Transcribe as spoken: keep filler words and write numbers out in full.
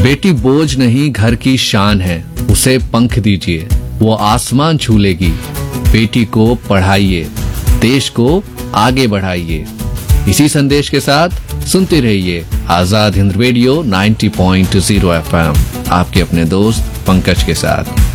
बेटी बोझ नहीं घर की शान है, उसे पंख दीजिए वो आसमान छू लेगी। बेटी को पढ़ाइए, देश को आगे बढ़ाइए। इसी संदेश के साथ सुनते रहिए आजाद हिंद रेडियो नब्बे पॉइंट शून्य एफ एम, आपके अपने दोस्त पंकज के साथ।